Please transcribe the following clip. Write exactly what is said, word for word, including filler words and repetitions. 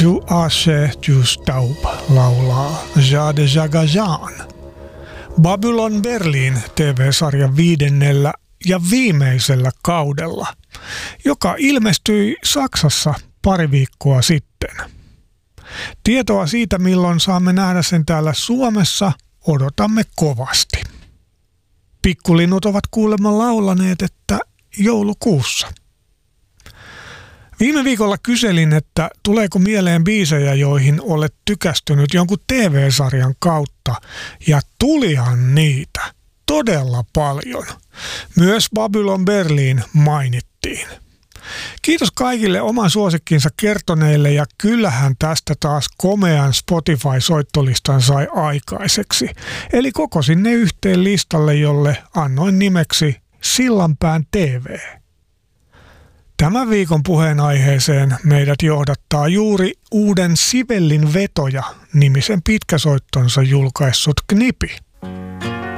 Tu Ashe Justaub laulaa Jade Jagajan. Babylon Berlin T V-sarjan viidennellä ja viimeisellä kaudella, joka ilmestyi Saksassa pari viikkoa sitten. Tietoa siitä, milloin saamme nähdä sen täällä Suomessa, odotamme kovasti. Pikkulinnut ovat kuulemma laulaneet, että joulukuussa. Viime viikolla kyselin, että tuleeko mieleen biisejä, joihin olet tykästynyt jonkun T V-sarjan kautta, ja tulihan niitä todella paljon. Myös Babylon Berlin mainittiin. Kiitos kaikille oman suosikkinsa kertoneille, ja kyllähän tästä taas komean Spotify-soittolistan sai aikaiseksi. Eli kokosin ne yhteen listalle, jolle annoin nimeksi Sillanpään T V. Tämän viikon puheenaiheeseen meidät johdattaa juuri uuden Sibellin vetoja nimisen pitkäsoittonsa julkaissut Knipi.